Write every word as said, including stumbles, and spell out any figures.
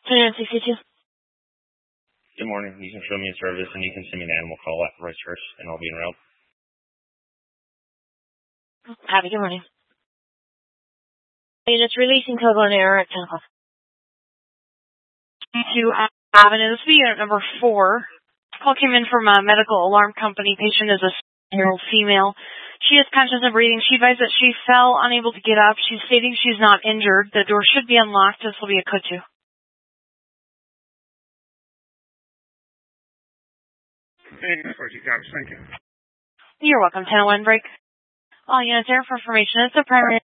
Nancy, C two. Good morning. You can show me a service and you can send me an animal call at Rice Church and I'll be en route. Happy good morning. Units releasing code one error at ten o'clock. To Avenue, this will be unit number four. Call came in from a medical alarm company. Patient is a seven-year-old female. She is conscious of breathing. She advised that she fell, unable to get up. She's stating she's not injured. The door should be unlocked. This will be a code two. Thank you. You're welcome. ten oh one break. All units there for information. It's a primary